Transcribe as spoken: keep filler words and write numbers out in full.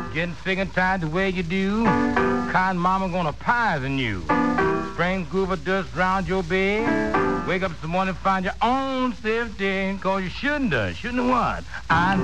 Getting sick and tired the way you do. Cotton mama gonna poison you. Spring groover dust round your bed. Wake up some morning, find your own safety. Cause you shouldn't have. Shouldn't have what? I